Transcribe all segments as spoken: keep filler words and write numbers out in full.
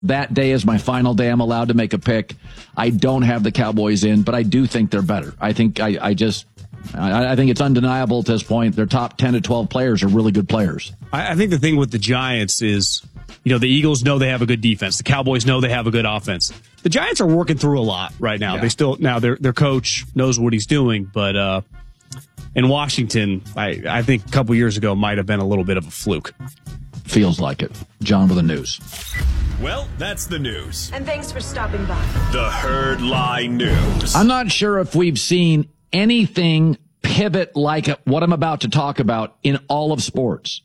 that day is my final day I'm allowed to make a pick. I don't have the Cowboys in, but I do think they're better. I think I, I just I, I think it's undeniable at this point. Their top ten to twelve players are really good players. I, I think the thing with the Giants is, you know, the Eagles know they have a good defense. The Cowboys know they have a good offense. The Giants are working through a lot right now. Yeah. They still now their their coach knows what he's doing, but uh, in Washington, I, I think a couple years ago might have been a little bit of a fluke. Feels like it. John with the news. Well, that's the news. And thanks for stopping by. The Herd Lie News. I'm not sure if we've seen anything pivot like what I'm about to talk about in all of sports.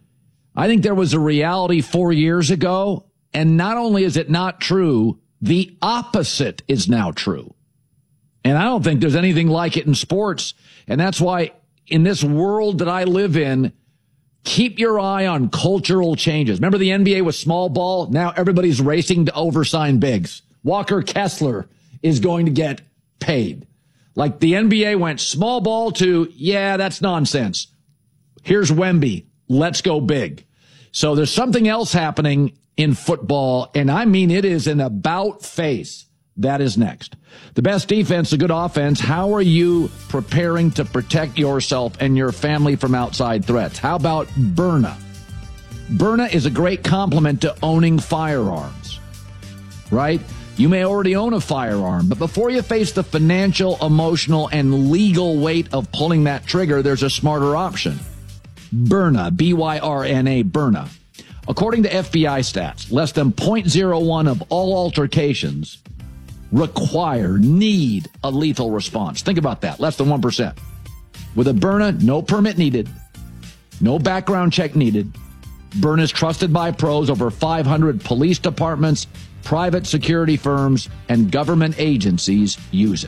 I think there was a reality four years ago, and not only is it not true, the opposite is now true. And I don't think there's anything like it in sports. And that's why in this world that I live in, keep your eye on cultural changes. Remember the N B A was small ball? Now everybody's racing to oversign bigs. Walker Kessler is going to get paid. Like the N B A went small ball to, yeah, that's nonsense. Here's Wemby. Let's go big. So there's something else happening in football, and I mean it is an about face. That is next. The best defense, a good offense. How are you preparing to protect yourself and your family from outside threats? How about Byrna? Byrna is a great complement to owning firearms, right? You may already own a firearm, but before you face the financial, emotional, and legal weight of pulling that trigger, there's a smarter option. Byrna, B Y R N A, Byrna. According to F B I stats, less than zero point zero one of all altercations require, need a lethal response. Think about that, less than one percent. With a Byrna, no permit needed, no background check needed. Byrna is trusted by pros. Over five hundred police departments, private security firms, and government agencies use it.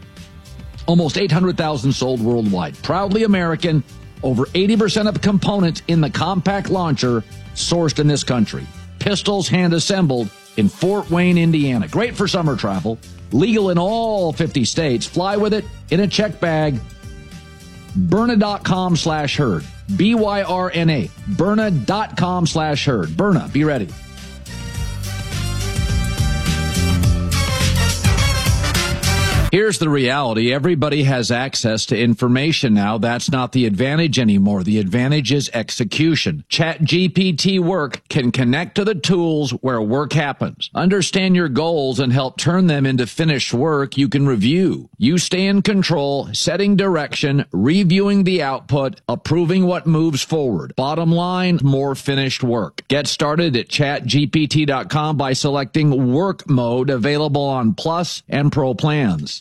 Almost eight hundred thousand sold worldwide. Proudly American, over eighty percent of components in the compact launcher sourced in this country. Pistols hand-assembled in Fort Wayne, Indiana. Great for summer travel. Legal in all fifty states. Fly with it in a check bag. Byrna.com slash herd. B Y R N A. Byrna.com slash herd. Byrna, be ready. Here's the reality. Everybody has access to information now. That's not the advantage anymore. The advantage is execution. ChatGPT Work can connect to the tools where work happens. Understand your goals and help turn them into finished work you can review. You stay in control, setting direction, reviewing the output, approving what moves forward. Bottom line, more finished work. Get started at chat G P T dot com by selecting Work Mode, available on Plus and Pro plans.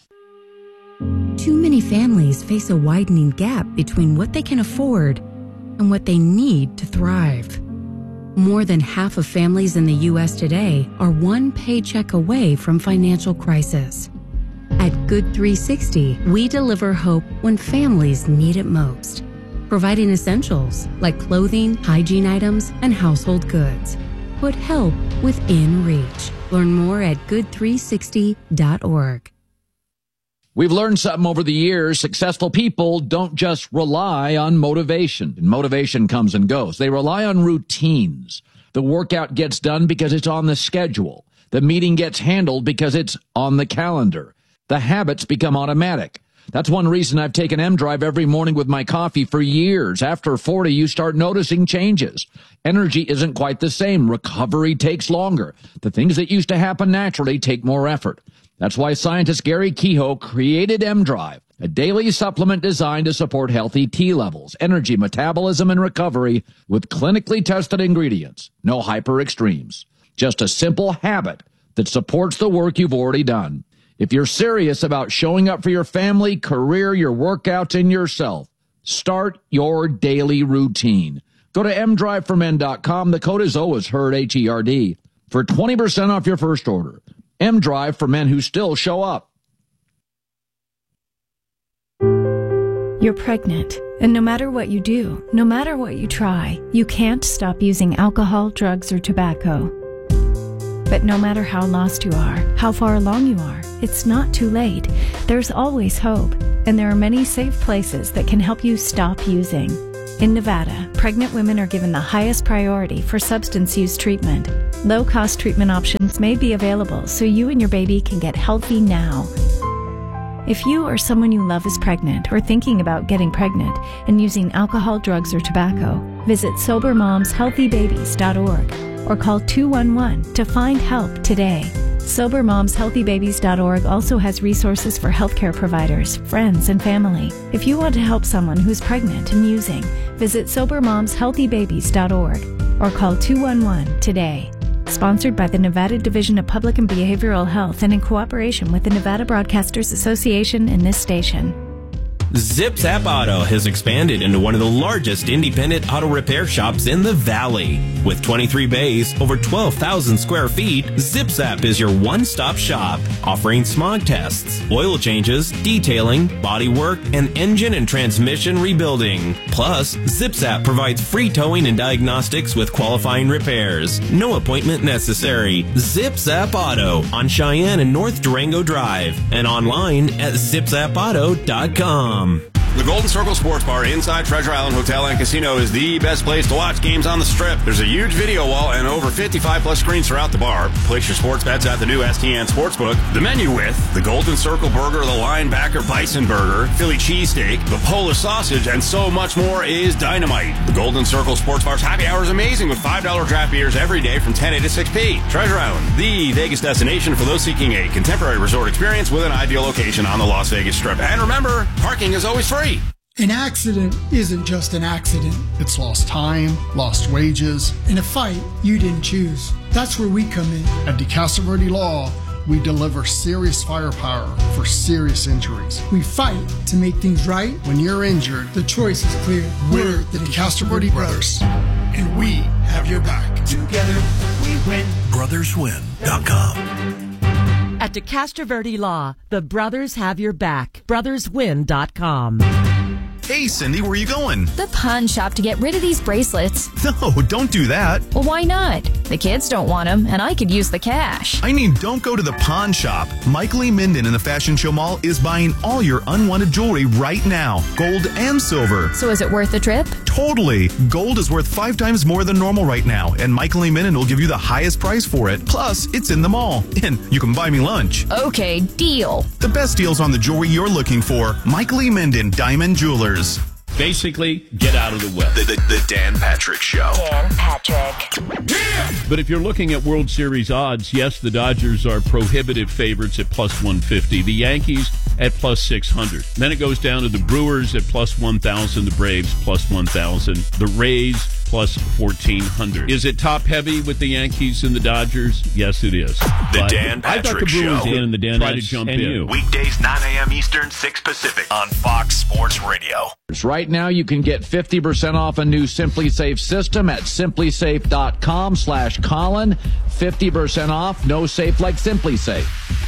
Too many families face a widening gap between what they can afford and what they need to thrive. More than half of families in the U S today are one paycheck away from financial crisis. At Good three sixty, we deliver hope when families need it most, providing essentials like clothing, hygiene items, and household goods. Put help within reach. Learn more at good three sixty dot org. We've learned something over the years. Successful people don't just rely on motivation. Motivation comes and goes. They rely on routines. The workout gets done because it's on the schedule. The meeting gets handled because it's on the calendar. The habits become automatic. That's one reason I've taken M-Drive every morning with my coffee for years. After forty, you start noticing changes. Energy isn't quite the same. Recovery takes longer. The things that used to happen naturally take more effort. That's why scientist Gary Kehoe created M-Drive, a daily supplement designed to support healthy T levels, energy, metabolism, and recovery with clinically tested ingredients. No hyper extremes. Just a simple habit that supports the work you've already done. If you're serious about showing up for your family, career, your workouts, and yourself, start your daily routine. Go to m drive for men dot com. The code is always HERD, H E R D, for twenty percent off your first order. M-Drive for men who still show up. You're pregnant, and no matter what you do, no matter what you try, you can't stop using alcohol, drugs, or tobacco. But no matter how lost you are, how far along you are, it's not too late. There's always hope, and there are many safe places that can help you stop using. In Nevada, pregnant women are given the highest priority for substance use treatment. Low-cost treatment options may be available so you and your baby can get healthy now. If you or someone you love is pregnant or thinking about getting pregnant and using alcohol, drugs, or tobacco, visit sober moms healthy babies dot org or call two one one to find help today. sober moms healthy babies dot org also has resources for healthcare providers, friends, and family. If you want to help someone who's pregnant and using, visit sober moms healthy babies dot org or call two one one today. Sponsored by the Nevada Division of Public and Behavioral Health and in cooperation with the Nevada Broadcasters Association and this station. Zip Zap Auto has expanded into one of the largest independent auto repair shops in the Valley. With twenty-three bays, over twelve thousand square feet, Zip Zap is your one-stop shop, offering smog tests, oil changes, detailing, body work, and engine and transmission rebuilding. Plus, Zip Zap provides free towing and diagnostics with qualifying repairs. No appointment necessary. Zip Zap Auto on Cheyenne and North Durango Drive and online at zip zap auto dot com. The Golden Circle Sports Bar inside Treasure Island Hotel and Casino is the best place to watch games on the Strip. There's a huge video wall and over fifty-five plus screens throughout the bar. Place your sports bets at the new S T N Sportsbook. The menu with the Golden Circle Burger, the Linebacker Bison Burger, Philly Cheesesteak, the Polish Sausage, and so much more is dynamite. The Golden Circle Sports Bar's happy hour is amazing with five dollar draft beers every day from ten a to six p. Treasure Island, the Vegas destination for those seeking a contemporary resort experience with an ideal location on the Las Vegas Strip. And remember, parking is always free. An accident isn't just an accident. It's lost time, lost wages. In a fight you didn't choose. That's where we come in. At DeCastroverde Law, we deliver serious firepower for serious injuries. We fight to make things right. When you're injured, the choice is clear. We're the DeCastroverde Brothers, and we have your back. Together we win. brothers win dot com. At DeCastroverde Law, the brothers have your back. brothers win dot com. Hey, Cindy, where are you going? The pawn shop to get rid of these bracelets. No, don't do that. Well, why not? The kids don't want them, and I could use the cash. I mean, don't go to the pawn shop. Mike Lee Minden in the Fashion Show Mall is buying all your unwanted jewelry right now, gold and silver. So is it worth the trip? Totally. Gold is worth five times more than normal right now, and Mike Lee Minden will give you the highest price for it. Plus, it's in the mall, and you can buy me lunch. Okay, deal. The best deals on the jewelry you're looking for. Mike Lee Minden, Diamond Jewelers. Basically, get out of the way. The, the, the Dan Patrick Show. Dan Patrick. Yeah! But if you're looking at World Series odds, yes, the Dodgers are prohibitive favorites at plus one fifty. The Yankees at plus six hundred. Then it goes down to the Brewers at plus one thousand. The Braves plus one thousand. The Rays plus fourteen hundred. Is it top heavy with the Yankees and the Dodgers? Yes, it is. The but Dan Patrick I thought the Brewers Show. and the Dan try to jump in. You. Weekdays nine a.m. Eastern, six Pacific on Fox Sports Radio. Right now, you can get fifty percent off a new Simply Safe system at simply safe dot com slash Colin. fifty percent off, no safe like Simply Safe.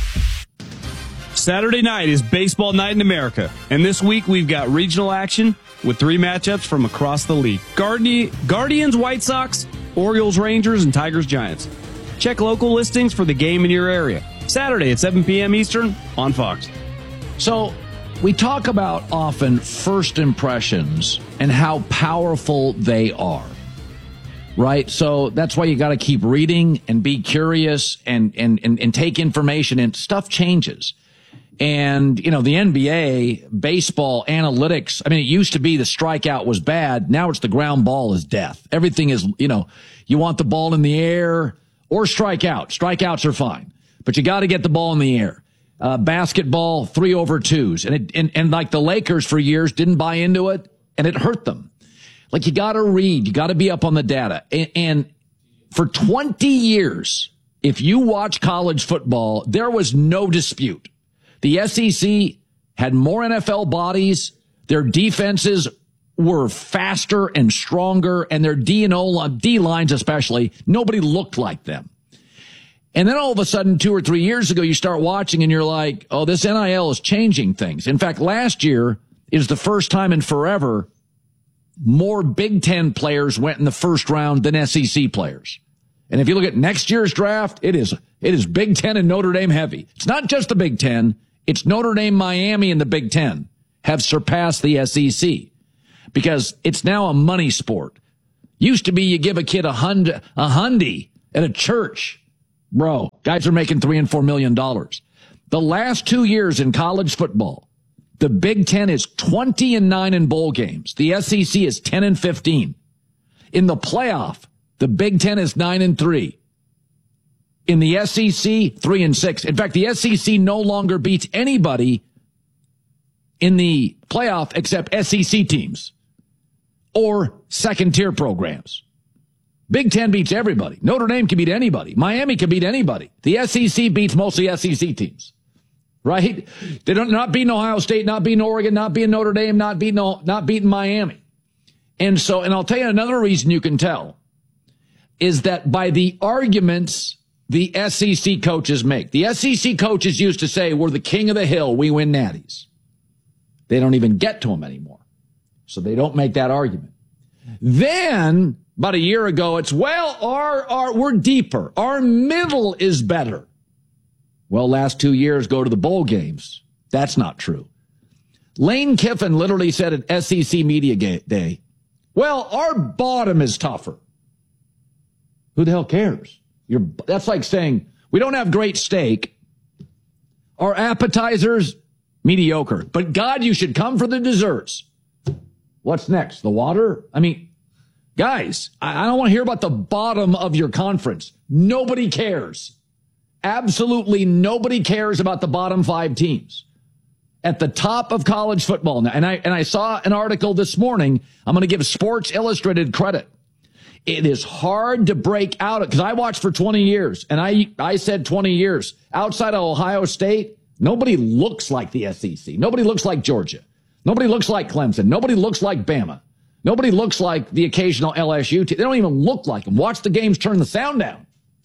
Saturday night is baseball night in America, and this week we've got regional action with three matchups from across the league. Guardi- Guardians, White Sox, Orioles, Rangers, and Tigers, Giants. Check local listings for the game in your area. Saturday at seven p.m. Eastern on Fox. So we talk about often first impressions and how powerful they are, right? So that's why you got to keep reading and be curious and, and, and, and take information, and stuff changes. And, you know, the N B A, baseball, analytics, I mean, it used to be the strikeout was bad. Now it's the ground ball is death. Everything is, you know, you want the ball in the air or strike out. Strikeouts are fine, but you got to get the ball in the air. Uh, basketball, three over twos. And, it, and, and like the Lakers for years didn't buy into it, and it hurt them. Like, you got to read, you got to be up on the data. And, and for twenty years, if you watch college football, there was no dispute. The S E C had more N F L bodies. Their defenses were faster and stronger, and their D and O D lines especially, nobody looked like them. And then all of a sudden, two or three years ago, you start watching and you're like, oh, this N I L is changing things. In fact, last year is the first time in forever more Big Ten players went in the first round than S E C players. And if you look at next year's draft, it is, it is Big Ten and Notre Dame heavy. It's not just the Big Ten. It's Notre Dame, Miami, and the Big Ten have surpassed the S E C. because it's now a money sport. Used to be you give a kid a hund, a hundy at a church. Bro, guys are making three and four million dollars. The last two years in college football, the Big Ten is twenty and nine in bowl games. The S E C is ten and fifteen. In the playoff, the Big Ten is nine and three. In the S E C, three and six. In fact, the S E C no longer beats anybody in the playoff except S E C teams or second tier programs. Big Ten beats everybody. Notre Dame can beat anybody. Miami can beat anybody. The S E C beats mostly S E C teams, right? They don't not beating Ohio State, not beating Oregon, not beating Notre Dame, not beating not beating Miami. And so, and I'll tell you another reason you can tell is that by the arguments the S E C coaches make. The S E C coaches used to say, we're the king of the hill, we win natties. They don't even get to them anymore. So they don't make that argument. Then, about a year ago, it's, well, our, our, we're deeper. Our middle is better. Well, last two years, go to the bowl games. That's not true. Lane Kiffin literally said at S E C Media Day, well, our bottom is tougher. Who the hell cares? You're, that's like saying, we don't have great steak. Our appetizers, mediocre. But God, you should come for the desserts. What's next? The water? I mean, guys, I, I don't want to hear about the bottom of your conference. Nobody cares. Absolutely nobody cares about the bottom five teams. At the top of college football now, and I, and I saw an article this morning, I'm going to give Sports Illustrated credit. It is hard to break out because I watched for twenty years and I, I said twenty years outside of Ohio State. Nobody looks like the S E C. Nobody looks like Georgia. Nobody looks like Clemson. Nobody looks like Bama. Nobody looks like the occasional L S U team. They don't even look like them. Watch the games, turn the sound down.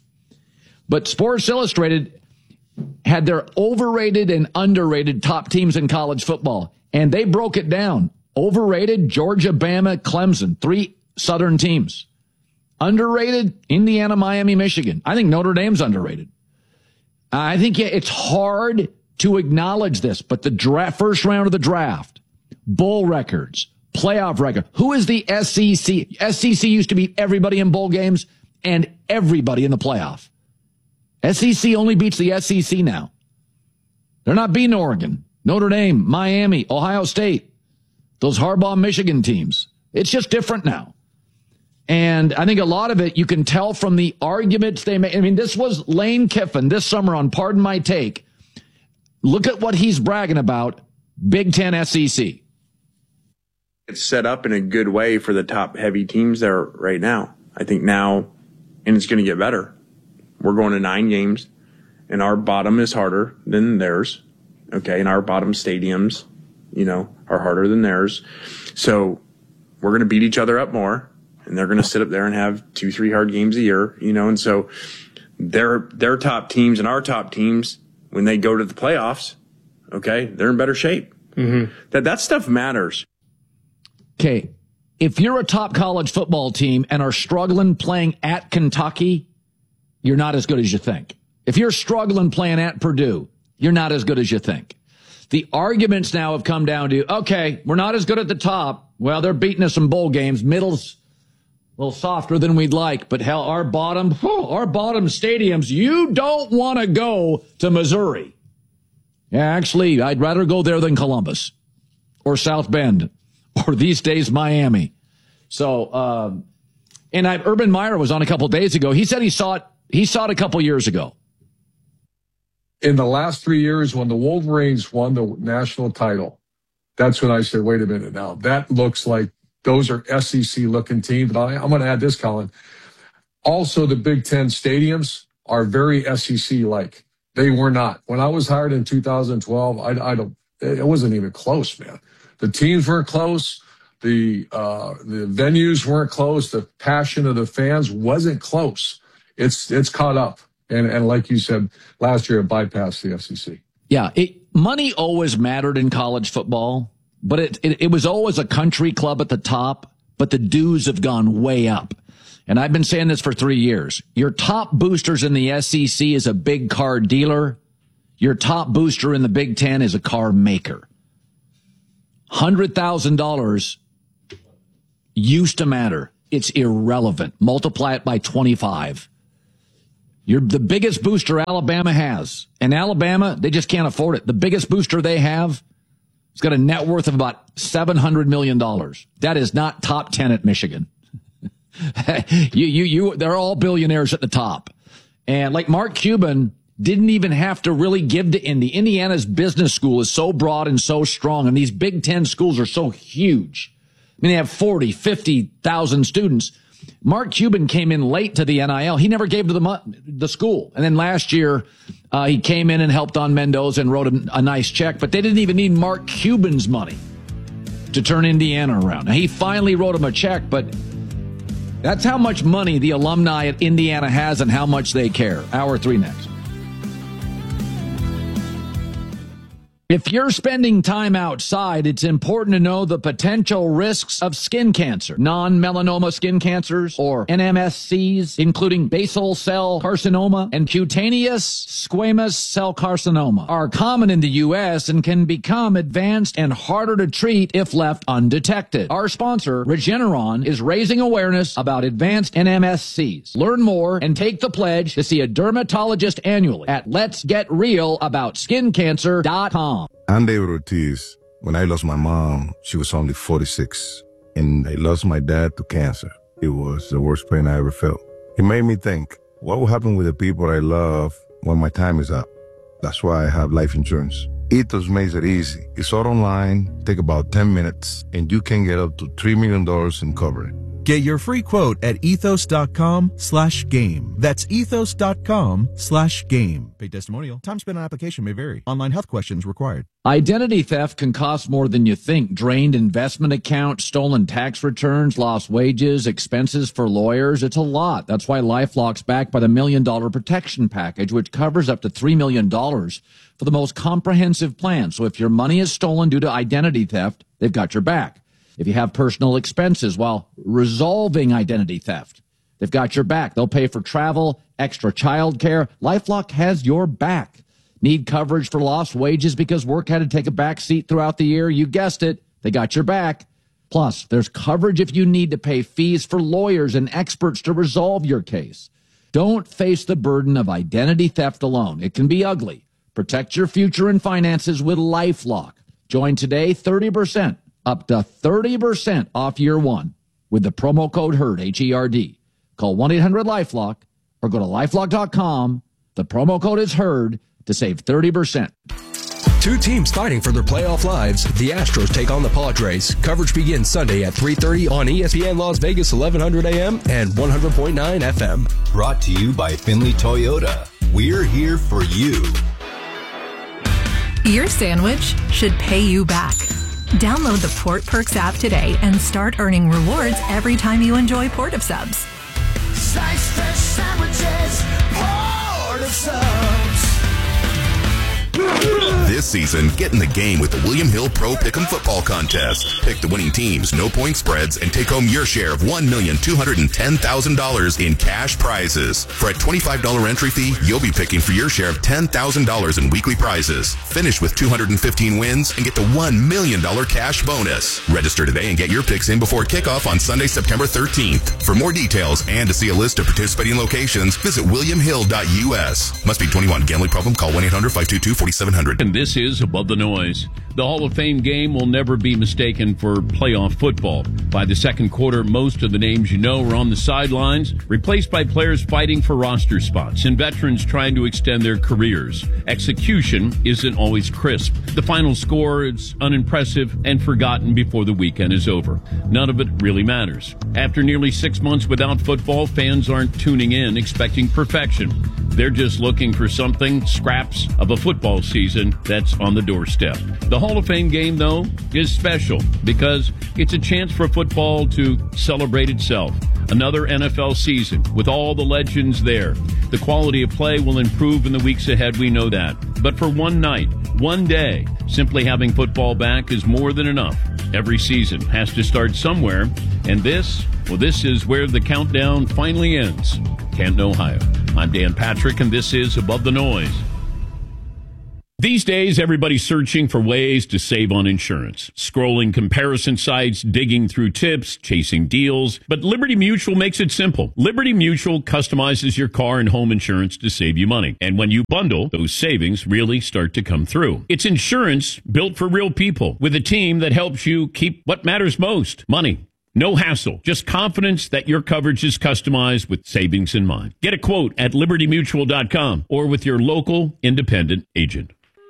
But Sports Illustrated had their overrated and underrated top teams in college football. And they broke it down. Overrated, Georgia, Bama, Clemson, three Southern teams. Underrated, Indiana, Miami, Michigan. I think Notre Dame's underrated. I think yeah, it's hard to acknowledge this, but the draft, first round of the draft, bowl records, playoff record. Who is the S E C? S E C used to beat everybody in bowl games and everybody in the playoff. S E C only beats the S E C now. They're not beating Oregon, Notre Dame, Miami, Ohio State, those Harbaugh, Michigan teams. It's just different now. And I think a lot of it you can tell from the arguments they make. I mean, this was Lane Kiffin this summer on Pardon My Take. Look at what he's bragging about, Big Ten S E C. It's set up in a good way for the top heavy teams there right now. I think now, and it's going to get better. We're going to nine games, and our bottom is harder than theirs. Okay, and our bottom stadiums, you know, are harder than theirs. So we're going to beat each other up more. And they're going to sit up there and have two, three hard games a year, you know. And so their their top teams and our top teams, when they go to the playoffs, okay, they're in better shape. Mm-hmm. That that stuff matters. Okay, if you're a top college football team and are struggling playing at Kentucky, you're not as good as you think. If you're struggling playing at Purdue, you're not as good as you think. The arguments now have come down to, okay, we're not as good at the top. Well, they're beating us in bowl games. Middle's a little softer than we'd like, but hell, our bottom, whew, our bottom stadiums, you don't want to go to Missouri. Yeah, actually, I'd rather go there than Columbus or South Bend or these days Miami. So, um, and I, Urban Meyer was on a couple days ago. He said he saw it. He saw it a couple years ago. In the last three years, when the Wolverines won the national title, that's when I said, wait a minute now, that looks like those are S E C-looking teams. But I, I'm going to add this, Colin. Also, the Big Ten stadiums are very S E C-like. They were not. When I was hired in two thousand twelve, I, I don't. It wasn't even close, man. The teams weren't close. The uh, the venues weren't close. The passion of the fans wasn't close. It's it's caught up. And and like you said, last year it bypassed the S E C. Yeah, it, money always mattered in college football. But it, it it was always a country club at the top, but the dues have gone way up. And I've been saying this for three years. Your top boosters in the S E C is a big car dealer. Your top booster in the Big Ten is a car maker. one hundred thousand dollars used to matter. It's irrelevant. Multiply it by twenty-five. You're the biggest booster Alabama has. And Alabama, they just can't afford it. The biggest booster they have has got a net worth of about seven hundred million dollars. That is not top ten at Michigan. you, you, you, they're all billionaires at the top. And like Mark Cuban didn't even have to really give to Indy. Indiana's business school is so broad and so strong, and these Big Ten schools are so huge. I mean, they have forty, fifty thousand students. Mark Cuban came in late to the N I L. He never gave to the the school. And then last year, uh, he came in and helped on Mendoza and wrote a, a nice check. But they didn't even need Mark Cuban's money to turn Indiana around. Now, he finally wrote him a check, but that's how much money the alumni at Indiana has and how much they care. Hour three next. If you're spending time outside, it's important to know the potential risks of skin cancer. Non-melanoma skin cancers, or N M S Cs, including basal cell carcinoma and cutaneous squamous cell carcinoma, are common in the U S and can become advanced and harder to treat if left undetected. Our sponsor, Regeneron, is raising awareness about advanced N M S Cs. Learn more and take the pledge to see a dermatologist annually at lets get real about skin cancer dot com. I'm David Ortiz. When I lost my mom, she was only forty-six, and I lost my dad to cancer. It was the worst pain I ever felt. It made me think, what will happen with the people I love when my time is up? That's why I have life insurance. Ethos makes it easy. It's all online, take about ten minutes, and you can get up to three million dollars in coverage. Get your free quote at ethos.com slash game. That's ethos.com slash game. Paid testimonial. Time spent on application may vary. Online health questions required. Identity theft can cost more than you think. Drained investment accounts, stolen tax returns, lost wages, expenses for lawyers. It's a lot. That's why LifeLock's backed by the Million Dollar Protection Package, which covers up to three million dollars for the most comprehensive plan. So if your money is stolen due to identity theft, they've got your back. If you have personal expenses while resolving identity theft, they've got your back. They'll pay for travel, extra child care. LifeLock has your back. Need coverage for lost wages because work had to take a back seat throughout the year? You guessed it. They got your back. Plus, there's coverage if you need to pay fees for lawyers and experts to resolve your case. Don't face the burden of identity theft alone. It can be ugly. Protect your future and finances with LifeLock. Join today, thirty percent. Up to thirty percent off year one with the promo code HERD, H E R D. Call one eight hundred LifeLock or go to lifelock dot com. The promo code is HERD to save thirty percent. Two teams fighting for their playoff lives. The Astros take on the Padres. Coverage begins Sunday at three thirty on E S P N Las Vegas, eleven hundred A M and one hundred point nine F M. Brought to you by Finley Toyota. We're here for you. Your sandwich should pay you back. Download the Port Perks app today and start earning rewards every time you enjoy Port of Subs. Slice fresh sandwiches, Port of Subs. This season, get in the game with the William Hill Pro Pick'em Football Contest. Pick the winning teams, no point spreads, and take home your share of one million two hundred ten thousand dollars in cash prizes. For a twenty-five dollars entry fee, you'll be picking for your share of ten thousand dollars in weekly prizes. Finish with two hundred fifteen wins and get the one million dollars cash bonus. Register today and get your picks in before kickoff on Sunday, September thirteenth. For more details and to see a list of participating locations, visit william hill dot U S. Must be twenty-one. Gambling problem? Call one eight hundred five two two four seven zero zero. And this is Above the Noise. The Hall of Fame game will never be mistaken for playoff football. By the second quarter, most of the names you know are on the sidelines, replaced by players fighting for roster spots and veterans trying to extend their careers. Execution isn't always crisp. The final score is unimpressive and forgotten before the weekend is over. None of it really matters. After nearly six months without football, fans aren't tuning in expecting perfection. They're just looking for something, scraps of a football season that's on the doorstep. The Hall of Fame game, though, is special because it's a chance for football to celebrate itself. Another N F L season with all the legends there. The quality of play will improve in the weeks ahead, we know that. But for one night, one day, simply having football back is more than enough. Every season has to start somewhere, and this, well, this is where the countdown finally ends. Canton, Ohio. I'm Dan Patrick, and this is Above the Noise. These days, everybody's searching for ways to save on insurance. Scrolling comparison sites, digging through tips, chasing deals. But Liberty Mutual makes it simple. Liberty Mutual customizes your car and home insurance to save you money. And when you bundle, those savings really start to come through. It's insurance built for real people with a team that helps you keep what matters most, money. No hassle, just confidence that your coverage is customized with savings in mind. Get a quote at liberty mutual dot com or with your local independent agent.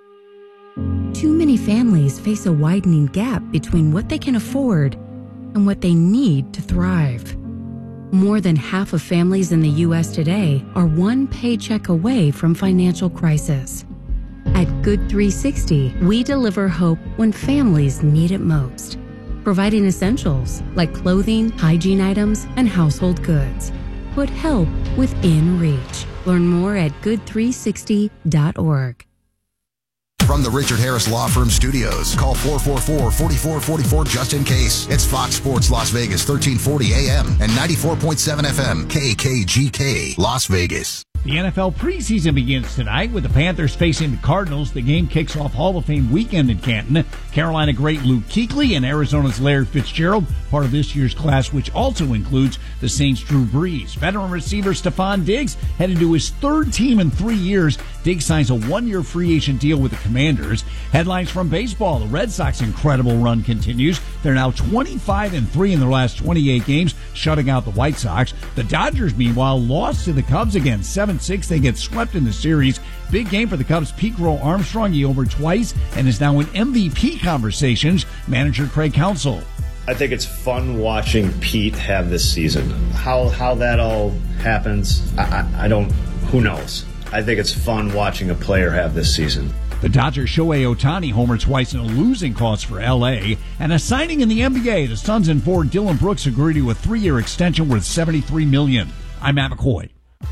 Too many families face a widening gap between what they can afford and what they need to thrive. More than half of families in the U S today are one paycheck away from financial crisis. At Good three sixty, we deliver hope when families need it most, providing essentials like clothing, hygiene items, and household goods. Put help within reach. Learn more at good three sixty dot org. From the Richard Harris Law Firm Studios, call four four four, four four four four just in case. It's Fox Sports Las Vegas, thirteen forty A M and ninety-four point seven F M, K K G K, Las Vegas. The N F L preseason begins tonight with the Panthers facing the Cardinals. The game kicks off Hall of Fame weekend in Canton. Carolina great Luke Kuechly and Arizona's Larry Fitzgerald, part of this year's class, which also includes the Saints' Drew Brees. Veteran receiver Stephon Diggs headed to his third team in three years. Diggs signs a one-year free agent deal with the Commanders. Headlines from baseball. The Red Sox incredible run continues. They're now twenty-five and three in their last twenty-eight games, shutting out the White Sox. The Dodgers, meanwhile, lost to the Cubs again, seven six. They get swept in the series. Big game for the Cubs. Pete Crow Armstrong, he over twice and is now in M V P conversations. Manager Craig Counsell. I think it's fun watching Pete have this season. How how that all happens, I, I, I don't, who knows? I think it's fun watching a player have this season. The Dodgers' Shohei Ohtani homered twice in a losing cause for L A. And a signing in the N B A. The Suns and forward Dylan Brooks agreed to a three-year extension worth seventy-three million dollars. I'm Matt McCoy.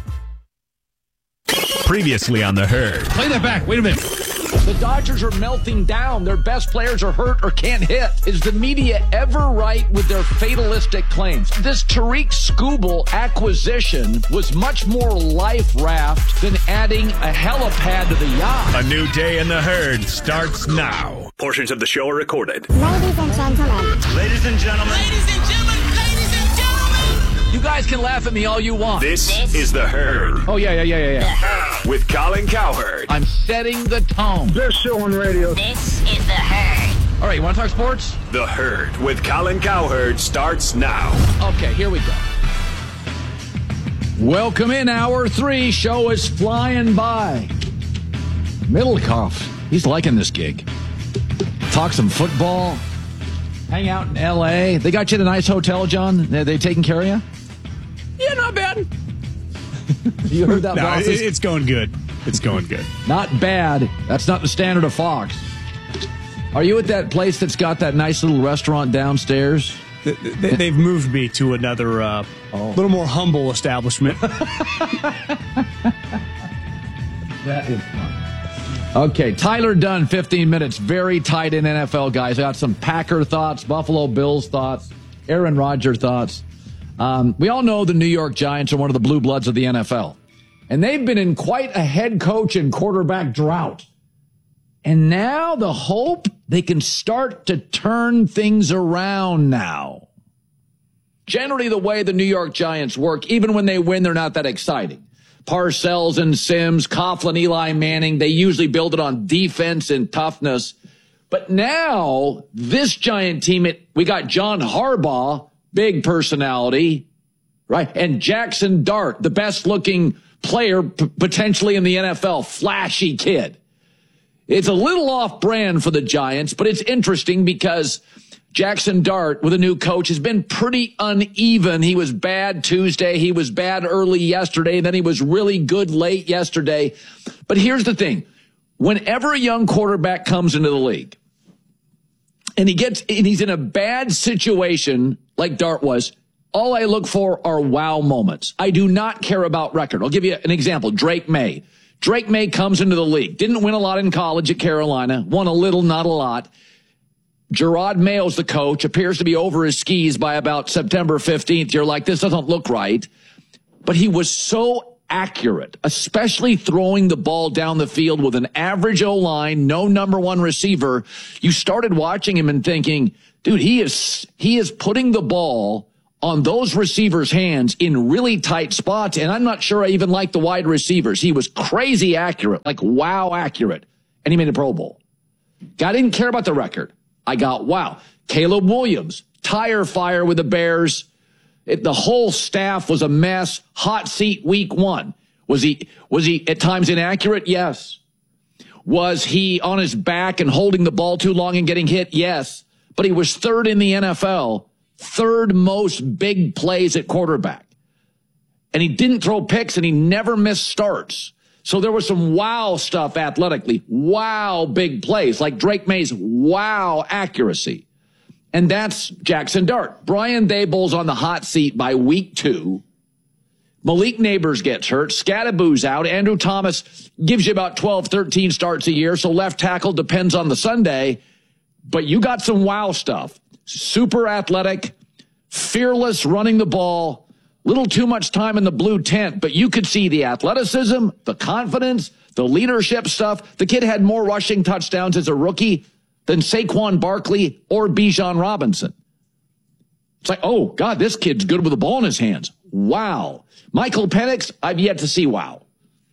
Previously on The Herd. Play that back. Wait a minute. The Dodgers are melting down. Their best players are hurt or can't hit. Is the media ever right with their fatalistic claims? This Tariq Skubal acquisition was much more life raft than adding a helipad to the yacht. A new day in The Herd starts now. Portions of the show are recorded. Ladies and gentlemen. Ladies and gentlemen. Ladies and gentlemen. Ladies and gentlemen. You guys can laugh at me all you want. This, this is The Herd. Oh, yeah, yeah, yeah, yeah, yeah. With Colin Cowherd. I'm setting the tone. Best show on radio. This is The Herd. All right, you want to talk sports? The Herd with Colin Cowherd starts now. Okay, here we go. Welcome in hour three. Show is flying by. Middlecoff, he's liking this gig. Talk some football. Hang out in L A. They got you in a nice hotel, John? They, they taking care of you? Yeah, not bad. You heard that, no, boss? It, it's going good. It's going good. Not bad. That's not the standard of Fox. Are you at that place that's got that nice little restaurant downstairs? They, they, they've moved me to another, uh, oh. little more humble establishment. That is fun. Okay, Tyler Dunn, fifteen minutes. Very tight in N F L, guys. I got some Packer thoughts, Buffalo Bills thoughts, Aaron Rodgers thoughts. Um, we all know the New York Giants are one of the blue bloods of the N F L. And they've been in quite a head coach and quarterback drought. And now the hope they can start to turn things around now. Generally, the way the New York Giants work, even when they win, they're not that exciting. Parcells and Sims, Coughlin, Eli Manning, they usually build it on defense and toughness. But now, this Giant team, it, we got John Harbaugh, big personality, right? And Jackson Dart, the best-looking player p- potentially in the N F L, flashy kid. It's a little off-brand for the Giants, but it's interesting because Jackson Dart, with a new coach, has been pretty uneven. He was bad Tuesday. He was bad early yesterday. Then he was really good late yesterday. But here's the thing. Whenever a young quarterback comes into the league and he gets, and he's in a bad situation like Dart was, all I look for are wow moments. I do not care about record. I'll give you an example. Drake May. Drake May comes into the league. Didn't win a lot in college at Carolina. Won a little, not a lot. Gerard Mayo's the coach, appears to be over his skis by about September fifteenth. You're like, this doesn't look right. But he was so accurate, especially throwing the ball down the field with an average O-line, no number one receiver. You started watching him and thinking, dude, he is he is putting the ball on those receivers' hands in really tight spots, and I'm not sure I even like the wide receivers. He was crazy accurate, like wow accurate, and he made a Pro Bowl. I didn't care about the record. I got wow. Caleb Williams, tire fire with the Bears. It, the whole staff was a mess. Hot seat week one. Was he was he at times inaccurate? Yes. Was he on his back and holding the ball too long and getting hit? Yes. But he was third in the N F L. Third most big plays at quarterback. And he didn't throw picks and he never missed starts. So there was some wow stuff athletically. Wow big plays like Drake May's wow accuracy. And that's Jackson Dart. Brian Daboll's on the hot seat by week two. Malik Neighbors gets hurt. Scadaboo's out. Andrew Thomas gives you about twelve, thirteen starts a year. So left tackle depends on the Sunday. But you got some wow stuff. Super athletic, fearless running the ball, little too much time in the blue tent, but you could see the athleticism, the confidence, the leadership stuff. The kid had more rushing touchdowns as a rookie than Saquon Barkley or Bijan Robinson. It's like, oh, God, this kid's good with the ball in his hands. Wow. Michael Penix, I've yet to see wow.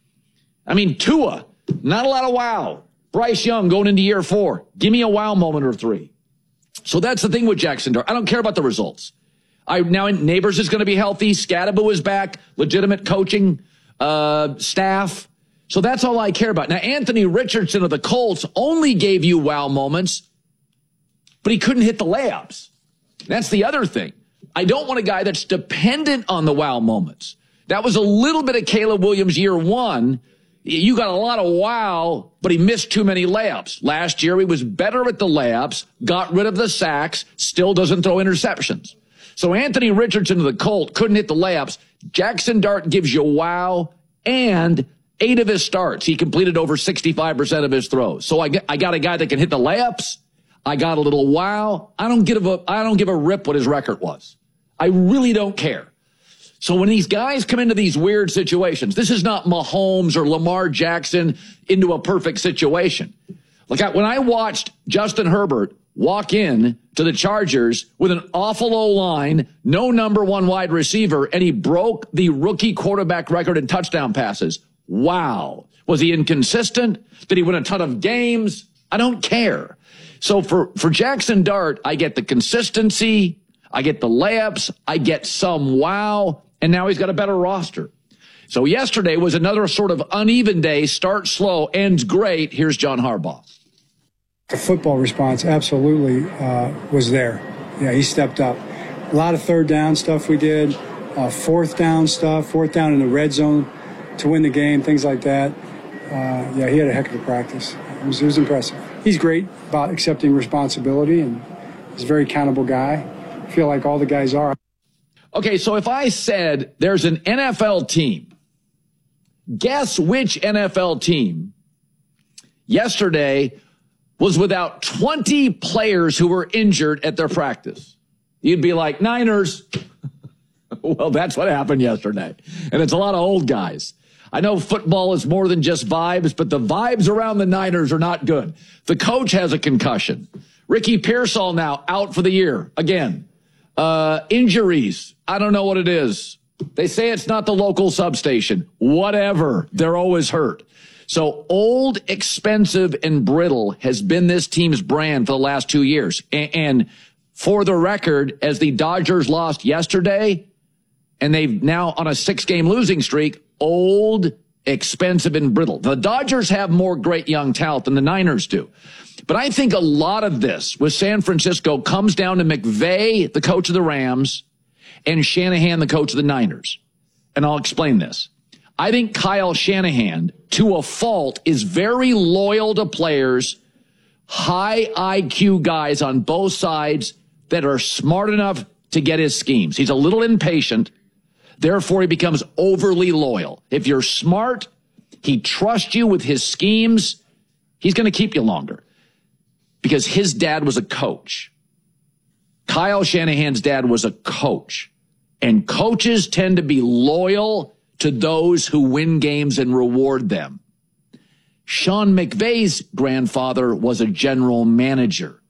I mean, Tua, not a lot of wow. Bryce Young going into year four. Give me a wow moment or three. So that's the thing with Jackson Dart. I don't care about the results. I now Neighbors is going to be healthy. Scadaboo is back. Legitimate coaching uh, staff. So that's all I care about. Now, Anthony Richardson of the Colts only gave you wow moments, but he couldn't hit the layups. That's the other thing. I don't want a guy that's dependent on the wow moments. That was a little bit of Caleb Williams year one. You got a lot of wow, but he missed too many layups. Last year, he was better at the layups, got rid of the sacks, still doesn't throw interceptions. So Anthony Richardson of the Colts couldn't hit the layups. Jackson Dart gives you wow, and eight of his starts, he completed over sixty-five percent of his throws. So I, I got a guy that can hit the layups. I got a little wow. I don't give a, I don't give a rip what his record was. I really don't care. So when these guys come into these weird situations, this is not Mahomes or Lamar Jackson into a perfect situation. Like I, when I watched Justin Herbert walk in to the Chargers with an awful O-line, no number one wide receiver, and he broke the rookie quarterback record in touchdown passes. Wow. Was he inconsistent? Did he win a ton of games? I don't care. So for, for Jackson Dart, I get the consistency, I get the layups, I get some wow, and now he's got a better roster. So yesterday was another sort of uneven day, start slow, ends great. Here's John Harbaugh. The football response absolutely uh, was there. Yeah, he stepped up. A lot of third down stuff we did, uh, fourth down stuff, fourth down in the red zone to win the game, things like that. Uh, yeah, he had a heck of a practice. It was, it was impressive. He's great about accepting responsibility, and he's a very accountable guy. I feel like all the guys are. Okay, so if I said there's an N F L team, guess which N F L team yesterday was without twenty players who were injured at their practice? You'd be like, Niners. Well, that's what happened yesterday. And it's a lot of old guys. I know football is more than just vibes, but the vibes around the Niners are not good. The coach has a concussion. Ricky Pearsall now out for the year again. Uh, injuries. I don't know what it is. They say it's not the local substation. Whatever. They're always hurt. So old, expensive, and brittle has been this team's brand for the last two years. And, and for the record, as the Dodgers lost yesterday, and they've now on a six-game losing streak, old, expensive, and brittle. The Dodgers have more great young talent than the Niners do. But I think a lot of this with San Francisco comes down to McVay, the coach of the Rams, and Shanahan, the coach of the Niners. And I'll explain this. I think Kyle Shanahan, to a fault, is very loyal to players, high I Q guys on both sides that are smart enough to get his schemes. He's a little impatient. Therefore, he becomes overly loyal. If you're smart, he trusts you with his schemes, he's going to keep you longer. Because his dad was a coach. Kyle Shanahan's dad was a coach. And coaches tend to be loyal to those who win games and reward them. Sean McVay's grandfather was a general manager.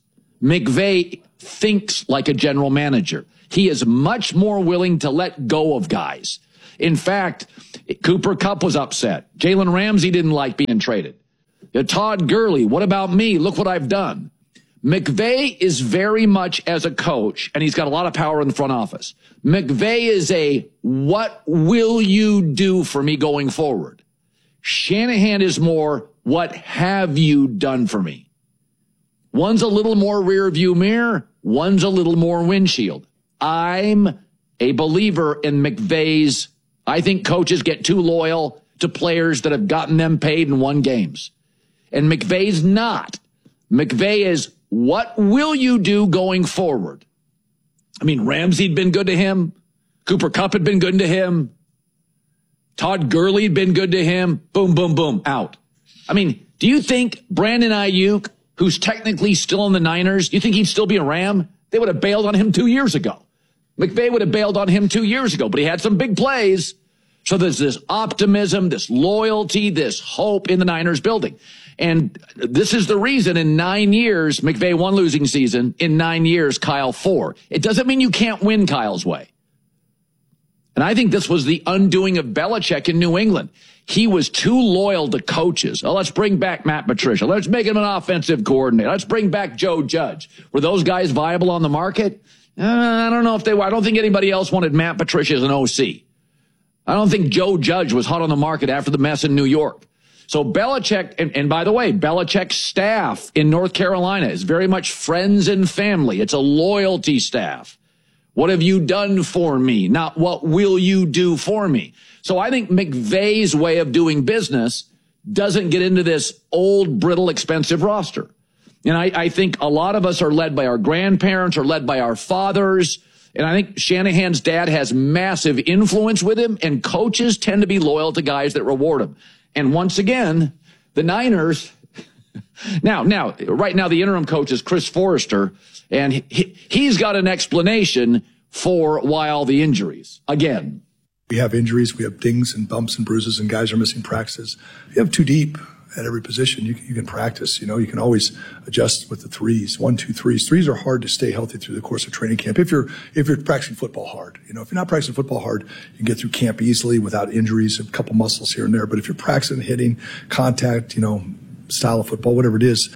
McVay thinks like a general manager. He is much more willing to let go of guys. In fact, Cooper Kupp was upset. Jalen Ramsey didn't like being traded. Todd Gurley, what about me? Look what I've done. McVay is very much, as a coach, and he's got a lot of power in the front office. McVay is a, what will you do for me going forward? Shanahan is more, what have you done for me? One's a little more rear view mirror. One's a little more windshield. I'm a believer in McVay's. I think coaches get too loyal to players that have gotten them paid and won games. And McVay's not. McVay is, what will you do going forward? I mean, Ramsey had been good to him. Cooper Kupp had been good to him. Todd Gurley had been good to him. Boom, boom, boom, out. I mean, do you think Brandon Ayuk, who's technically still in the Niners, do you think he'd still be a Ram? They would have bailed on him two years ago. McVay would have bailed on him two years ago, but he had some big plays. So there's this optimism, this loyalty, this hope in the Niners building. And this is the reason in nine years, McVay one losing season, in nine years, Kyle four. It doesn't mean you can't win Kyle's way. And I think this was the undoing of Belichick in New England. He was too loyal to coaches. Oh, let's bring back Matt Patricia. Let's make him an offensive coordinator. Let's bring back Joe Judge. Were those guys viable on the market? Uh, I don't know if they were. I don't think anybody else wanted Matt Patricia as an O C. I don't think Joe Judge was hot on the market after the mess in New York. So Belichick, and, and by the way, Belichick's staff in North Carolina is very much friends and family. It's a loyalty staff. What have you done for me? Not what will you do for me? So I think McVay's way of doing business doesn't get into this old, brittle, expensive roster. And I, I think a lot of us are led by our grandparents or led by our fathers. And I think Shanahan's dad has massive influence with him, and coaches tend to be loyal to guys that reward him. And once again, the Niners, now, now, right now, the interim coach is Chris Forrester, and he, he's got an explanation for why all the injuries. Again, we have injuries, we have dings and bumps and bruises, and guys are missing practices. If you have too deep at every position, you can, you can practice. You know, you can always adjust with the threes, one, two, threes. Threes are hard to stay healthy through the course of training camp. If you're if you're practicing football hard, you know, if you're not practicing football hard, you can get through camp easily without injuries, a couple muscles here and there. But if you're practicing hitting, contact, you know, style of football, whatever it is.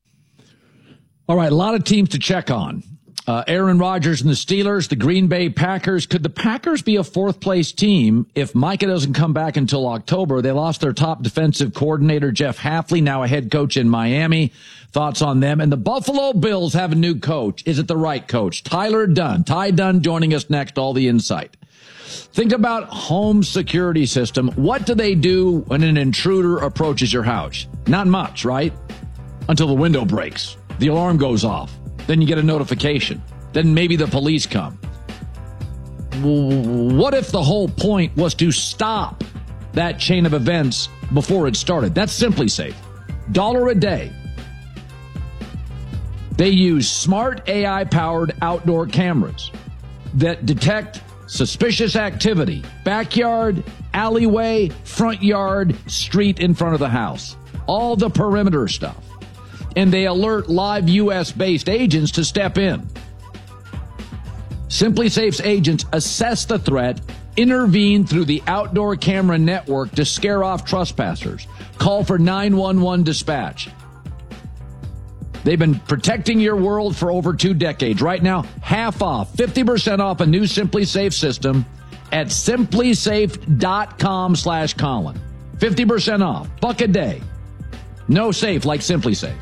All right, a lot of teams to check on. Uh, Aaron Rodgers and the Steelers, the Green Bay Packers. Could the Packers be a fourth-place team if Micah doesn't come back until October? They lost their top defensive coordinator, Jeff Hafley, now a head coach in Miami. Thoughts on them? And the Buffalo Bills have a new coach. Is it the right coach? Tyler Dunn. Ty Dunn joining us next, all the insight. Think about home security system. What do they do when an intruder approaches your house? Not much, right? Until the window breaks. The alarm goes off. Then you get a notification. Then maybe the police come. What if the whole point was to stop that chain of events before it started? That's Simply Safe. Dollar a day. They use smart A I-powered outdoor cameras that detect suspicious activity. Backyard, alleyway, front yard, street in front of the house. All the perimeter stuff. And they alert live U S-based agents to step in. Simply Safe's agents assess the threat, intervene through the outdoor camera network to scare off trespassers. Call for nine one one dispatch. They've been protecting your world for over two decades. Right now, half off, fifty percent off a new Simply Safe system at simplysafe.com slash Colin. fifty percent off, buck a day. No safe like Simply Safe.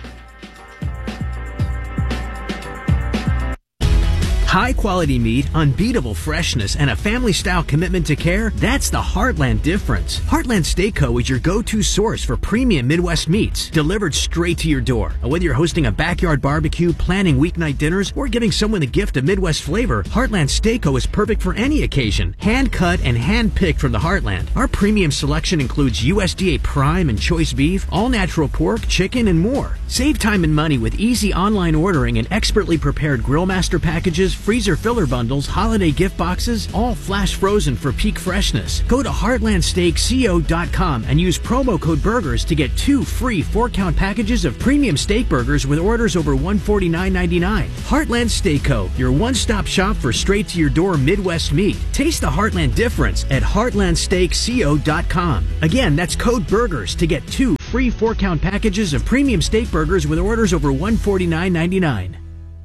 High-quality meat, unbeatable freshness, and a family-style commitment to care, that's the Heartland difference. Heartland Steak Co. is your go-to source for premium Midwest meats, delivered straight to your door. And whether you're hosting a backyard barbecue, planning weeknight dinners, or giving someone a gift of Midwest flavor, Heartland Steak Co. is perfect for any occasion. Hand-cut and hand-picked from the Heartland. Our premium selection includes U S D A prime and choice beef, all-natural pork, chicken, and more. Save time and money with easy online ordering and expertly prepared Grillmaster packages freezer filler bundles, holiday gift boxes, all flash frozen for peak freshness. Go to heartland steak co dot com and use promo code BURGERS to get two free four-count packages of premium steak burgers with orders over one hundred forty-nine ninety-nine. Heartland Steak Co., your one-stop shop for straight-to-your-door Midwest meat. Taste the Heartland difference at heartland steak co dot com. Again, that's code BURGERS to get two free four-count packages of premium steak burgers with orders over one hundred forty-nine ninety-nine.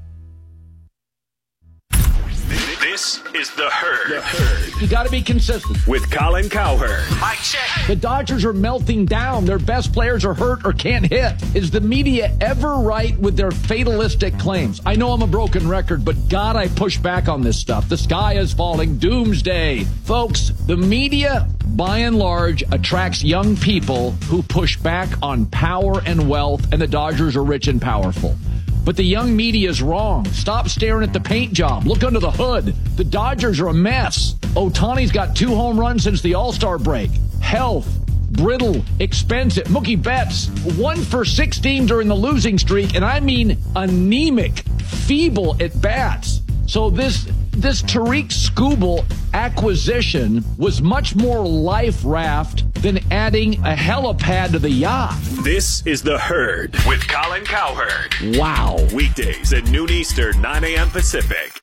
This is The Herd. The Herd. You got to be consistent. With Colin Cowherd. Mike check. The Dodgers are melting down. Their best players are hurt or can't hit. Is the media ever right with their fatalistic claims? I know I'm a broken record, but God, I push back on this stuff. The sky is falling. Doomsday. Folks, the media, by and large, attracts young people who push back on power and wealth, and the Dodgers are rich and powerful. But the young media is wrong. Stop staring at the paint job. Look under the hood. The Dodgers are a mess. Ohtani's got two home runs since the All-Star break. Health, brittle, expensive. Mookie Betts, one for sixteen during the losing streak, and I mean anemic, feeble at bats. So this this Tariq Skubal acquisition was much more life raft than adding a helipad to the yacht. This is The Herd with Colin Cowherd. Wow. Weekdays at noon Eastern, nine a.m. Pacific.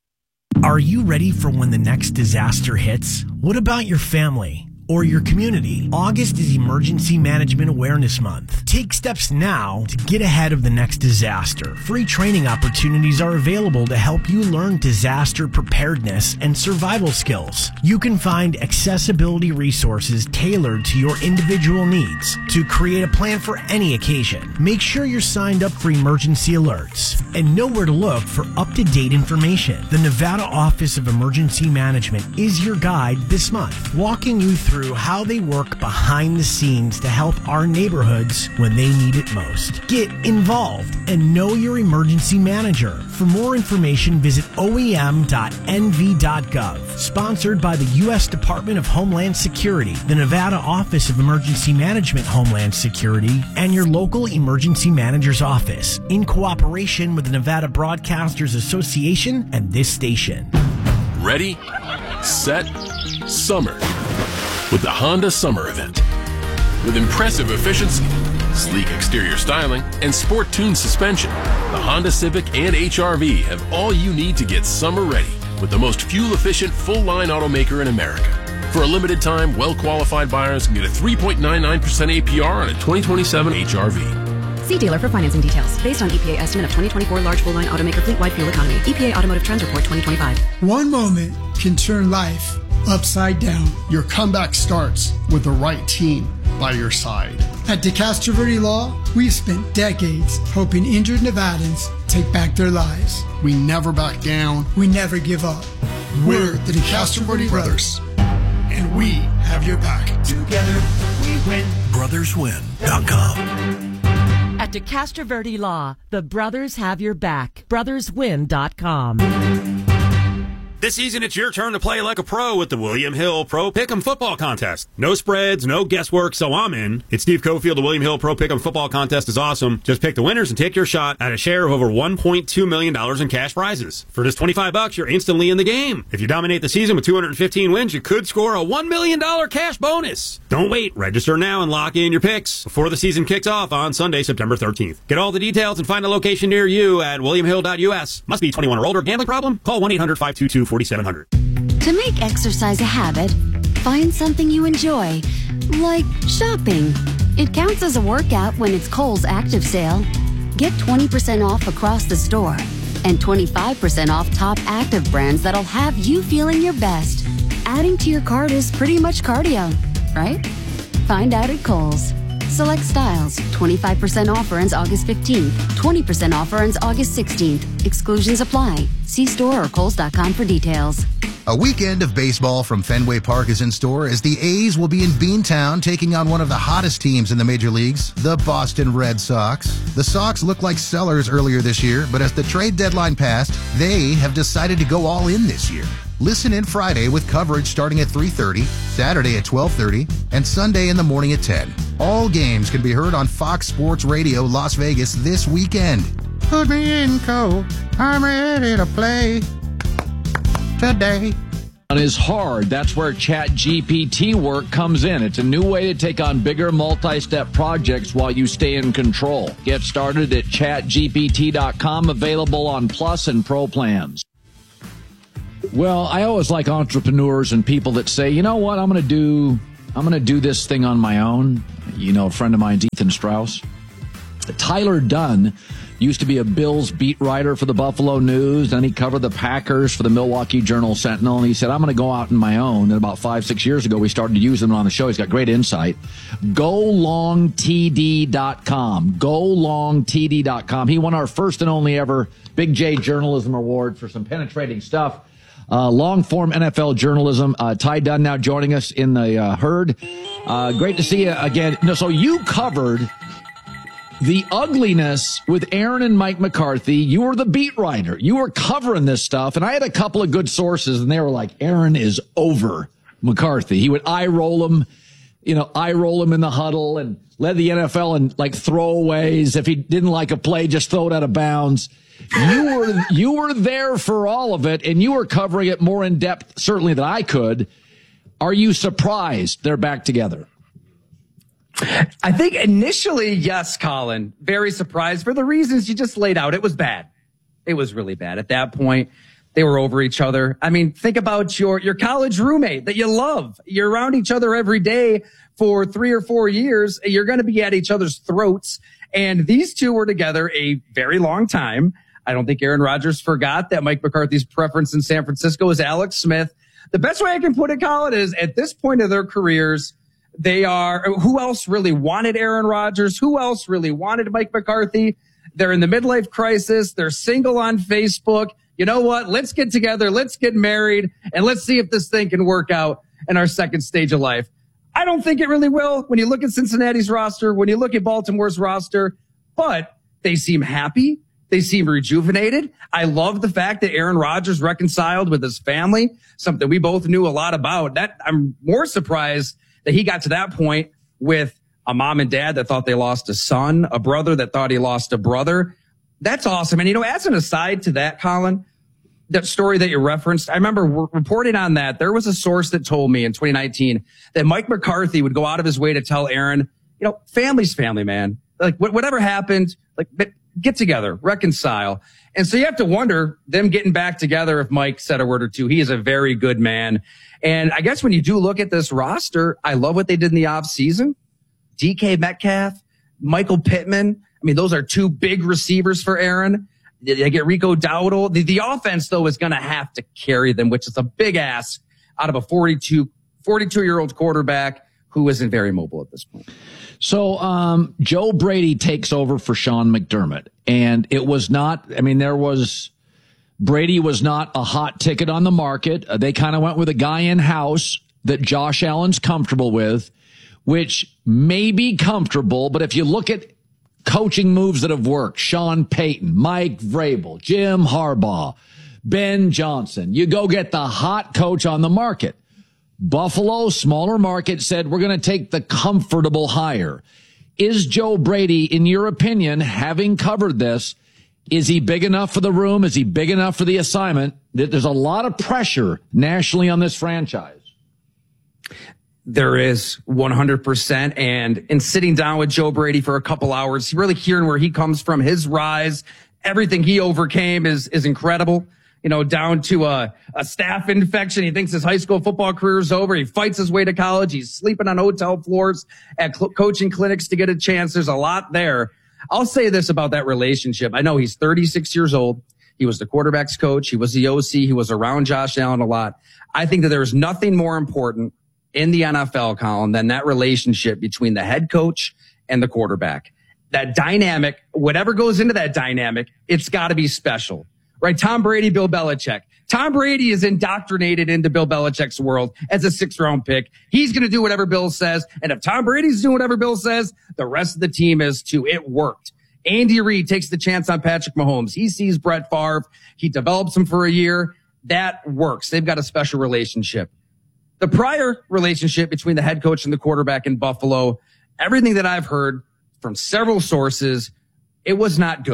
Are you ready for when the next disaster hits? What about your family or your community? August is Emergency Management Awareness Month. Take steps now to get ahead of the next disaster. Free training opportunities are available to help you learn disaster preparedness and survival skills. You can find accessibility resources tailored to your individual needs to create a plan for any occasion. Make sure you're signed up for emergency alerts and know where to look for up-to-date information. The Nevada Office of Emergency Management is your guide this month, walking you through how they work behind the scenes to help our neighborhoods when they need it most. Get involved and know your emergency manager. For more information, visit O E M dot N V dot gov. Sponsored by the U S Department of Homeland Security, the Nevada Office of Emergency Management Homeland Security, and your local emergency manager's office, in cooperation with the Nevada Broadcasters Association and this station. Ready, set, summer. With the Honda Summer Event. With impressive efficiency, sleek exterior styling, and sport-tuned suspension, the Honda Civic and H R V have all you need to get summer ready with the most fuel-efficient full-line automaker in America. For a limited time, well-qualified buyers can get a three point nine nine percent A P R on a twenty twenty-seven H R V. See dealer for financing details. Based on E P A estimate of twenty twenty-four large full-line automaker fleet-wide fuel economy. E P A Automotive Trends Report twenty twenty-five. One moment can turn life upside down. Your comeback starts with the right team by your side. At DeCastro Verde Law, we've spent decades helping injured Nevadans take back their lives. We never back down. We never give up. We're the DeCastro Verde Brothers, and we have your back. Together, we win. brothers win dot com. At DeCastro Verde Law, the brothers have your back. brothers win dot com. This season, it's your turn to play like a pro with the William Hill Pro Pick'em Football Contest. No spreads, no guesswork, so I'm in. It's Steve Cofield. The William Hill Pro Pick'em Football Contest is awesome. Just pick the winners and take your shot at a share of over one point two million dollars in cash prizes. For just twenty-five bucks, you're instantly in the game. If you dominate the season with two hundred fifteen wins, you could score a one million dollars cash bonus. Don't wait. Register now and lock in your picks before the season kicks off on Sunday, September thirteenth. Get all the details and find a location near you at william hill dot U S. Must be twenty-one or older. Gambling problem? Call one eight hundred five two two four seven zero zero. To make exercise a habit, find something you enjoy, like shopping. It counts as a workout when it's Kohl's Active Sale. Get twenty percent off across the store and twenty-five percent off top active brands that'll have you feeling your best. Adding to your cart is pretty much cardio, right? Find out at Kohl's. Select styles. twenty-five percent offer ends August fifteenth. twenty percent offer ends August sixteenth. Exclusions apply. See store or kohls dot com for details. A weekend of baseball from Fenway Park is in store as the A's will be in Beantown taking on one of the hottest teams in the major leagues, the Boston Red Sox. The Sox looked like sellers earlier this year, but as the trade deadline passed, they have decided to go all in this year. Listen in Friday with coverage starting at three thirty, Saturday at twelve thirty, and Sunday in the morning at ten. All games can be heard on Fox Sports Radio Las Vegas this weekend. Put me in, Cole. I'm ready to play. today. Is hard. That's where Chat G P T work comes in. It's a new way to take on bigger multi-step projects while you stay in control. Get started at chat G P T dot com, available on Plus and Pro plans. Well, I always like entrepreneurs and people that say, you know what, I'm going to do, I'm going to do this thing on my own. You know, a friend of mine's Ethan Strauss. Tyler Dunn used to be a Bills beat writer for the Buffalo News. Then he covered the Packers for the Milwaukee Journal-Sentinel. And he said, I'm going to go out on my own. And about five, six years ago, we started to use him on the show. He's got great insight. go long T D dot com. go long T D dot com. He won our first and only ever Big J Journalism Award for some penetrating stuff. Uh, long-form N F L journalism. Uh, Ty Dunn now joining us in the uh, herd. Uh, great to see you again. No, so you covered the ugliness with Aaron and Mike McCarthy. You were the beat writer. You were covering this stuff, and I had a couple of good sources, and they were like, Aaron is over McCarthy. He would eye roll him, you know, eye roll him in the huddle and led the N F L in like throwaways. If he didn't like a play, just throw it out of bounds. You were you were there for all of it, and you were covering it more in depth, certainly, than I could. Are you surprised they're back together? I think initially, yes, Colin. Very surprised for the reasons you just laid out. It was bad. It was really bad. At that point, they were over each other. I mean, think about your, your college roommate that you love. You're around each other every day for three or four years. You're going to be at each other's throats. And these two were together a very long time. I don't think Aaron Rodgers forgot that Mike McCarthy's preference in San Francisco is Alex Smith. The best way I can put it, Colin, is at this point of their careers, they are, who else really wanted Aaron Rodgers? Who else really wanted Mike McCarthy? They're in the midlife crisis. They're single on Facebook. You know what? Let's get together. Let's get married and let's see if this thing can work out in our second stage of life. I don't think it really will when you look at Cincinnati's roster, when you look at Baltimore's roster, but they seem happy. They seem rejuvenated. I love the fact that Aaron Rodgers reconciled with his family, something we both knew a lot about. That I'm more surprised that he got to that point with a mom and dad that thought they lost a son, a brother that thought he lost a brother. That's awesome. And, you know, as an aside to that, Colin, that story that you referenced, I remember reporting on that. There was a source that told me in twenty nineteen that Mike McCarthy would go out of his way to tell Aaron, you know, family's family, man. Like whatever happened, like get together, reconcile. And so you have to wonder them getting back together if Mike said a word or two. He is a very good man. And I guess when you do look at this roster, I love what they did in the offseason. D K Metcalf, Michael Pittman. I mean, those are two big receivers for Aaron. They get Rico Dowdle. The, the offense, though, is going to have to carry them, which is a big ask out of a forty-two, forty-two-year-old quarterback who isn't very mobile at this point. So um, Joe Brady takes over for Sean McDermott. And it was not, I mean, there was, Brady was not a hot ticket on the market. Uh, they kind of went with a guy in-house that Josh Allen's comfortable with, which may be comfortable, but if you look at coaching moves that have worked, Sean Payton, Mike Vrabel, Jim Harbaugh, Ben Johnson, you go get the hot coach on the market. Buffalo, smaller market, said, we're going to take the comfortable hire. Is Joe Brady, in your opinion, having covered this, is he big enough for the room? Is he big enough for the assignment? There's a lot of pressure nationally on this franchise. There is one hundred percent. And in sitting down with Joe Brady for a couple hours, really hearing where he comes from, his rise, everything he overcame is, is incredible. You know, down to a, a staph infection. He thinks his high school football career is over. He fights his way to college. He's sleeping on hotel floors at cl- coaching clinics to get a chance. There's a lot there. I'll say this about that relationship. I know he's thirty-six years old. He was the quarterback's coach. He was the O C. He was around Josh Allen a lot. I think that there's nothing more important in the N F L, Colin, than that relationship between the head coach and the quarterback. That dynamic, whatever goes into that dynamic, it's got to be special. Right? Tom Brady, Bill Belichick. Tom Brady is indoctrinated into Bill Belichick's world as a sixth round pick. He's going to do whatever Bill says. And if Tom Brady's doing whatever Bill says, the rest of the team is too. It worked. Andy Reid takes the chance on Patrick Mahomes. He sees Brett Favre. He develops him for a year. That works. They've got a special relationship. The prior relationship between the head coach and the quarterback in Buffalo, everything that I've heard from several sources, it was not good.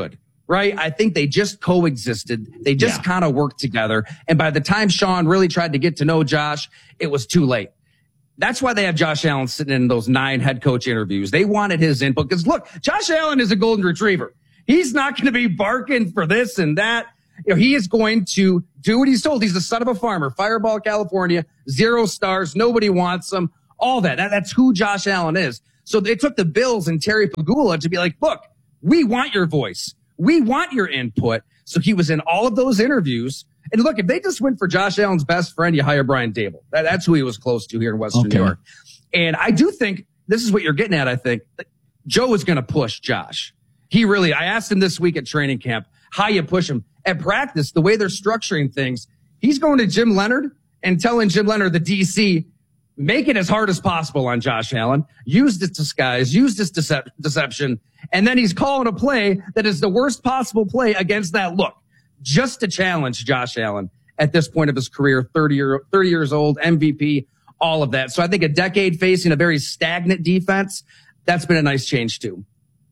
right? I think they just coexisted. They just Yeah. kind of worked together. And by the time Sean really tried to get to know Josh, it was too late. That's why they have Josh Allen sitting in those nine head coach interviews. They wanted his input because look, Josh Allen is a golden retriever. He's not going to be barking for this and that. You know, he is going to do what he's told. He's the son of a farmer. Fireball, California, zero stars. Nobody wants him. All that. that. That's who Josh Allen is. So they took the Bills and Terry Pagula to be like, look, we want your voice. We want your input. So he was in all of those interviews. And look, if they just went for Josh Allen's best friend, you hire Brian Dable. That, that's who he was close to here in Western Okay. New York. And I do think this is what you're getting at. I think Joe is going to push Josh. He really, I asked him this week at training camp, how you push him at practice, the way they're structuring things. He's going to Jim Leonard and telling Jim Leonard, the D C, make it as hard as possible on Josh Allen. Use this disguise, use this decep- deception. And then he's calling a play that is the worst possible play against that look, just to challenge Josh Allen at this point of his career, thirty, year, thirty years old, M V P, all of that. So I think a decade facing a very stagnant defense, that's been a nice change too.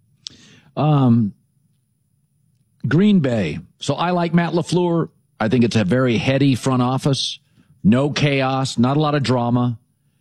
Um, Green Bay. So I like Matt LaFleur. I think it's a very heady front office. No chaos, not a lot of drama.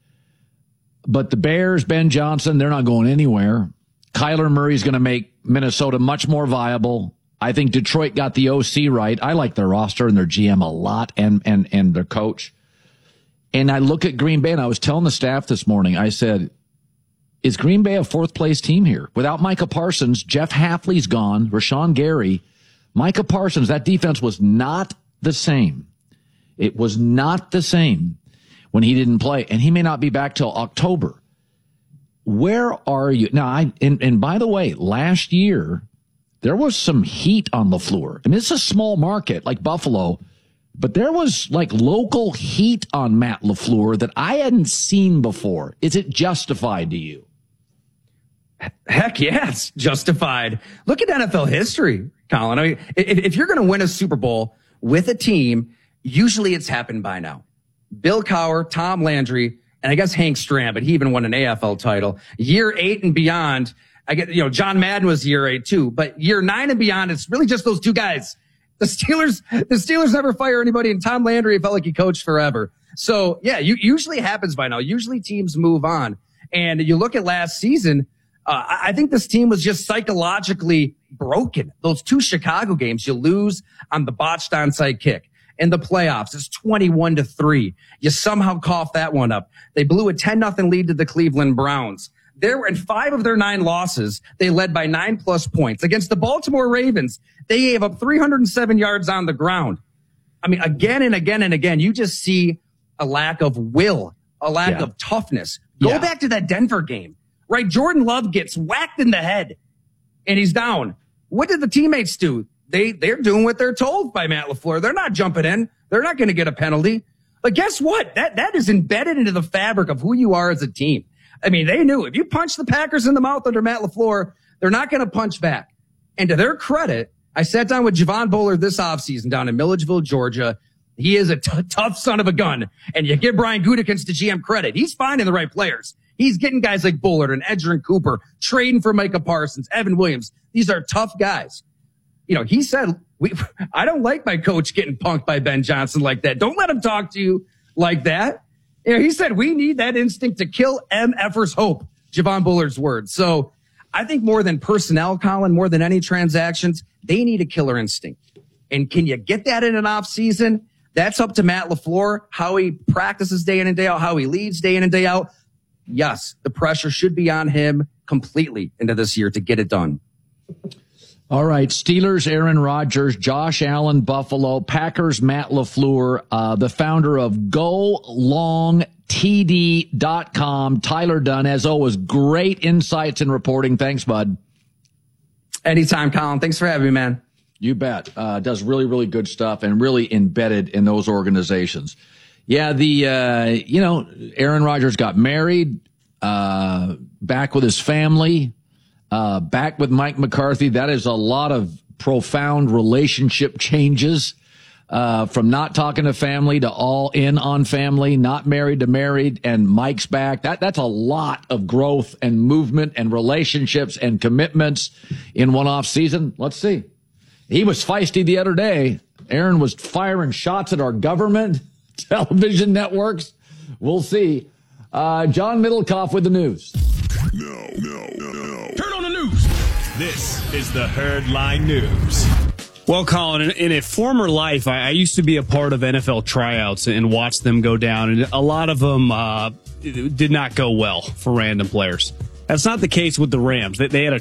But the Bears, Ben Johnson, they're not going anywhere. Kyler Murray's going to make Minnesota much more viable. I think Detroit got the O C right. I like their roster and their G M a lot and, and, and their coach. And I look at Green Bay, and I was telling the staff this morning, I said, is Green Bay a fourth place team here? Without Micah Parsons, Jeff Hafley's gone, Rashawn Gary. Micah Parsons, that defense was not the same. It was not the same when he didn't play, and he may not be back till October. Where are you? Now, I, and, and by the way, last year, there was some heat on LaFleur. I mean, it's a small market like Buffalo, but there was like local heat on Matt LaFleur that I hadn't seen before. Is it justified to you? Heck yeah, it's justified. Look at N F L history, Colin. I mean, if, if you're going to win a Super Bowl with a team, usually it's happened by now. Bill Cowher, Tom Landry, and I guess Hank Stram, but he even won an A F L title. Year eight and beyond, I get, you know, John Madden was year eight too, but year nine and beyond, it's really just those two guys. The Steelers, the Steelers never fire anybody, and Tom Landry felt like he coached forever. So yeah, you usually happens by now. Usually teams move on. And you look at last season, uh, I think this team was just psychologically broken. Those two Chicago games, you lose on the botched onside kick. In the playoffs, it's twenty-one to three. You somehow cough that one up. They blew a ten nothing lead to the Cleveland Browns. There were in five of their nine losses, they led by nine plus points. Against the Baltimore Ravens, they gave up three hundred seven yards on the ground. I mean, again and again and again, you just see a lack of will, a lack Yeah. of toughness. Go Yeah. back to that Denver game, right? Jordan Love gets whacked in the head and he's down. What did the teammates do? They, they're doing what they're told by Matt LaFleur. They're not jumping in. They're not going to get a penalty. But guess what? That, that is embedded into the fabric of who you are as a team. I mean, they knew if you punch the Packers in the mouth under Matt LaFleur, they're not going to punch back. And to their credit, I sat down with Javon Bowler this offseason down in Milledgeville, Georgia. He is a t- tough son of a gun. And you give Brian Gutekunst the G M credit. He's finding the right players. He's getting guys like Bullard and Edgerrin Cooper, trading for Micah Parsons, Evan Williams. These are tough guys. You know, he said, we, I don't like my coach getting punked by Ben Johnson like that. Don't let him talk to you like that. You know, he said, we need that instinct to kill M F's hope, Javon Bullard's words. So I think more than personnel, Colin, more than any transactions, they need a killer instinct. And can you get that in an off season? That's up to Matt LaFleur, how he practices day in and day out, how he leads day in and day out. Yes, the pressure should be on him completely into this year to get it done. All right, Steelers, Aaron Rodgers, Josh Allen, Buffalo, Packers, Matt LaFleur, uh, the founder of go long T D dot com, Tyler Dunn. As always, great insights and reporting. Thanks, bud. Anytime, Colin. Thanks for having me, man. You bet. Uh, does really, really good stuff and really embedded in those organizations. Yeah, the, uh, you know, Aaron Rodgers got married, uh, back with his family. Uh, back with Mike McCarthy. That is a lot of profound relationship changes, uh, from not talking to family to all in on family, not married to married, and Mike's back. That, that's a lot of growth and movement and relationships and commitments in one off season. Let's see. he was feisty the other day. Aaron was firing shots at our government, television networks. We'll see. Uh, John Middlecoff with the news. No, no, no. Turn on the news. This is the Herd Line News. Well, Colin, in, in a former life, I, I used to be a part of N F L tryouts and watch them go down, and a lot of them uh, did not go well for random players. That's not the case with the Rams. They, they had a